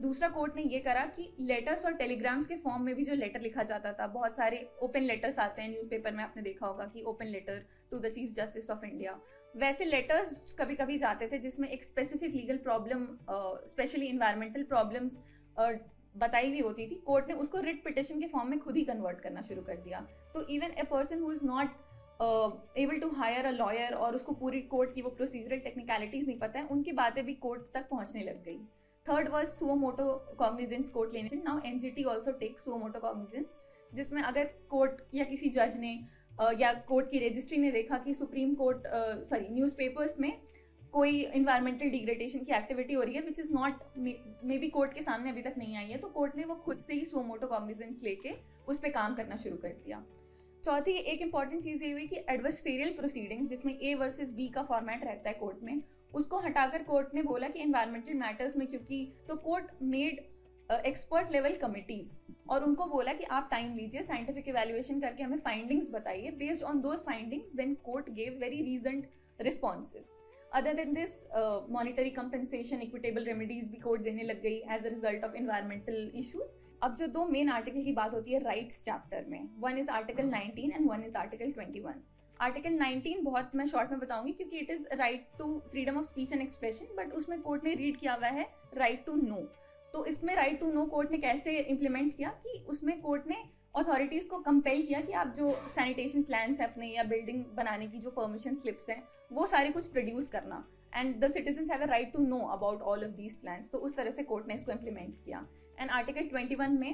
दूसरा कोर्ट ने ये करा कि लेटर्स और टेलीग्राम्स के फॉर्म में भी जो लेटर लिखा जाता था, बहुत सारे ओपन लेटर्स आते हैं न्यूज़पेपर में, आपने देखा होगा कि open letter to the chief justice of India, वैसे लेटर्स कभी कभी जाते थे जिसमें एक specific legal problem, specially environmental problems बताई हुई होती थी। कोर्ट ने उसको रिट पिटिशन के फॉर्म में खुद ही कन्वर्ट करना शुरू कर दिया। तो even a person who is not able to hire a lawyer और उसको पूरी कोर्ट की वो प्रोसीजरल टेक्निकलिटीज नहीं पता है, उनकी बातें भी कोर्ट तक पहुंचने लग गई। Third was suo motu cognizance court लेने। Now NGT also take suo motu cognizance, जिसमें अगर कोर्ट या किसी जज ने या कोर्ट की रजिस्ट्री ने देखा कि सुप्रीम कोर्ट न्यूज़पेपर्स में कोई इन्वायरमेंटल डिग्रेडेशन की एक्टिविटी हो रही है which is not may be court के सामने अभी तक नहीं आई है, तो कोर्ट ने वो खुद से ही सुओ मोटो कॉग्निजेंस लेके उस पर काम करना शुरू कर दिया। चौथी एक इंपॉर्टेंट चीज ये हुई कि एडवर्सरियल प्रोसीडिंग्स, जिसमें ए वर्सेस बी का फॉर्मेट रहता है कोर्ट में, उसको हटाकर कोर्ट ने बोला कि एनवायरमेंटल मैटर्स में, क्योंकि तो court made expert level committees और उनको बोला कि आप टाइम लीजिए, साइंटिफिक इवैल्यूएशन करके हमें फाइंडिंग्स बताइए, based on those findings then court gave very रीजन्ड responses. Other than this monetary compensation, equitable remedies भी कोर्ट देने लग गई as a result of environmental issues. अब जो दो मेन आर्टिकल की बात होती है राइट्स चैप्टर में, one is article 19 and one is article 21। Article 19 बहुत मैं शॉर्ट में बताऊंगी क्योंकि it is right to freedom of speech and expression, but उसमें कोर्ट ने रीड किया हुआ है राइट टू नो। तो इसमें राइट टू नो कोर्ट ने कैसे इंप्लीमेंट किया कि उसमें कोर्ट ने अथॉरिटीज को कंपेल किया कि आप जो सैनिटेशन प्लान्स है अपने या बिल्डिंग बनाने की जो परमिशन स्लिप्स हैं वो सारे कुछ प्रोड्यूस करना, and the citizens have a right to know about all of these plans. तो उस तरह से कोर्ट ने इसको इंप्लीमेंट किया। एंड आर्टिकल 21 में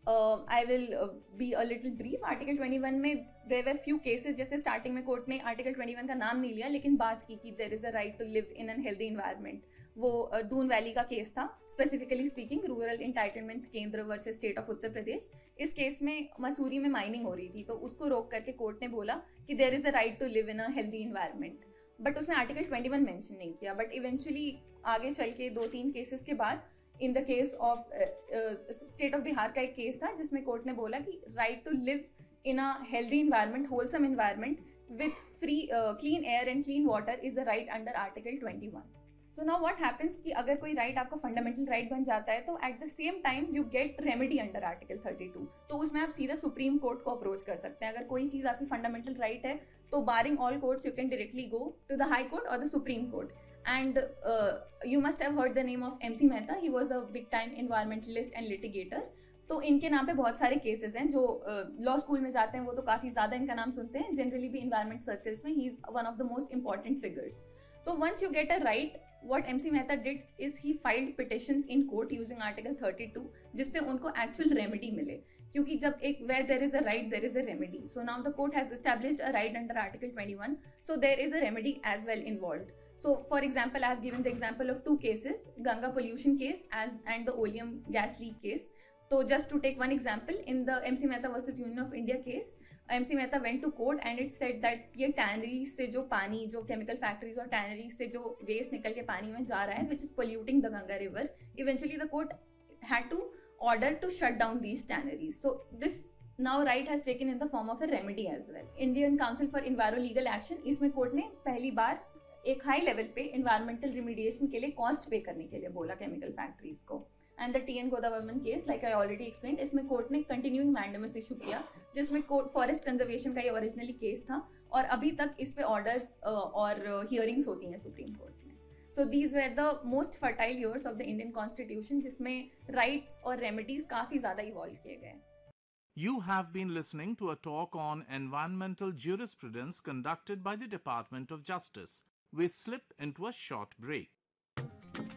I will be a little brief. Article 21 में देयर वर फ्यू केसेस, जैसे स्टार्टिंग में कोर्ट ने आर्टिकल 21 का नाम नहीं लिया लेकिन बात की कि there is a right to live in an healthy environment. वो दून वैली का केस था, स्पेसिफिकली स्पीकिंग रूरल एंटाइटलमेंट केंद्र versus state of Uttar Pradesh. इस केस में मसूरी में माइनिंग हो रही थी, तो उसको रोक करके कोर्ट ने बोला कि there is a right to live in a healthy environment, but उसमें आर्टिकल 21 मेंशन नहीं किया। बट इवेंचुअली आगे चल के 2-3 केसेस के बाद in the case of state of Bihar का एक केस था जिसमें कोर्ट ने बोला कि right to live in a healthy environment, wholesome environment with free clean air and clean water is the right under article 21। So now what happens कि अगर कोई राइट आपका फंडामेंटल राइट बन जाता है तो at the same time you get remedy under article 32। तो उसमें आप सीधा सुप्रीम कोर्ट को अप्रोच कर सकते हैं। अगर कोई चीज आपकी फंडामेंटल राइट है तो बारिंग all courts you can directly go to the high court और the supreme court. And you must have heard the name of MC Mehta. He was a big time environmentalist and litigator. तो इनके नाम पे बहुत सारे cases हैं। जो law school में जाते हैं वो तो काफी ज्यादा इनका नाम सुनते हैं, जनरली भी इन्वायरमेंट सर्कल्स में he is one of the most important figures. तो once you get a right, what MC Mehta did is he filed petitions in court using article 32 जिससे उनको actual remedy मिले, क्योंकि जब एक where there is a right there is a remedy. So now the court has established a right under article 21, so there is a remedy as well involved. So for example, I have given the example of 2 cases, Ganga pollution case and the oleum gas leak case. So just to take one example, in the MC Mehta versus Union of India case, MC Mehta went to court and it said that ये tanneries से जो पानी, जो chemical factories और tanneries से जो waste निकल के पानी में जा रहा है, which is polluting the Ganga river, eventually the court had to order to shut down these tanneries. So this now right has taken in the form of a remedy as well. Indian Council for Enviro Legal Action, इसमें court ने पहली बार एक high level पे environmental रिमीडिएशन के लिए cost पे करने के लिए बोला केमिकल फैक्ट्रीज को। And the TN गोदावरमन case, like I already explained, इसमें कोर्ट ने कंटिन्यूइंग मैंडेमस इशू किया, जिसमें कोर्ट फॉरेस्ट कंजर्वेशन का ये ओरिजिनली केस था और अभी तक इस पे ऑर्डर्स और हियरिंग्स होती हैं सुप्रीम कोर्ट में। So these were the most fertile years of the Indian constitution, जिसमें राइट्स और रेमेडीज काफी ज्यादा इवॉल्व किए गए। You have been listening to a talk on environmental jurisprudence conducted by the Department of Justice. We slip into a short break.